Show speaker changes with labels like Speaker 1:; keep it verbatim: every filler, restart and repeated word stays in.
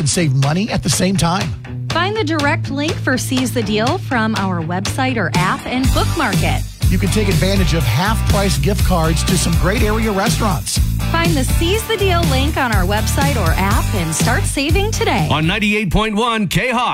Speaker 1: and save money at the same time.
Speaker 2: Find the direct link for Seize the Deal from our website or app and bookmark it.
Speaker 1: You can take advantage of half-price gift cards to some great area restaurants.
Speaker 2: Find the Seize the Deal link on our website or app and start saving today.
Speaker 3: On ninety-eight point one K H O C.